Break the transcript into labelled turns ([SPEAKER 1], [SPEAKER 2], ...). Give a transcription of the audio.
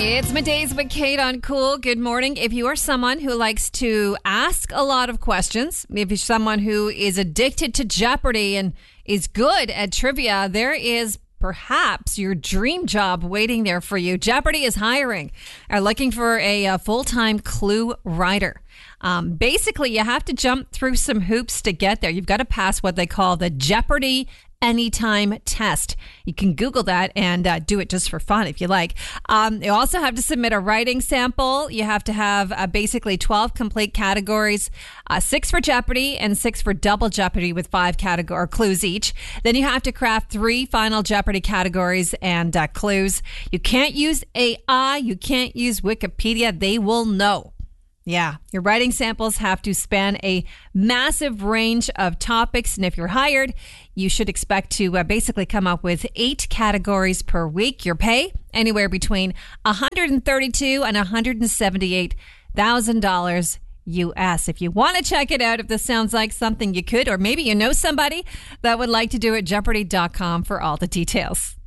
[SPEAKER 1] It's Middays with Kate on Cool. Good morning. If you are someone who likes to ask a lot of questions, if you're someone who is addicted to Jeopardy and is good at trivia, there is perhaps your dream job waiting there for you. Jeopardy is hiring. Are looking for a full-time clue writer. Basically, you have to jump through some hoops to get there. You've got to pass what they call the Jeopardy Anytime Test. You can Google that and do it just for fun if you like. You also have to submit a writing sample. You have to have basically 12 complete categories, 6 for Jeopardy and 6 for Double Jeopardy with 5 category clues each. Then you have to craft 3 final Jeopardy categories and clues. You can't use AI. You can't use Wikipedia. They will know. Yeah, your writing samples have to span a massive range of topics. And if you're hired, you should expect to basically come up with 8 categories per week. Your pay, anywhere between $132,000 and $178,000 US. If you want to check it out, if this sounds like something you could, or maybe you know somebody that would like to do it, Jeopardy.com for all the details.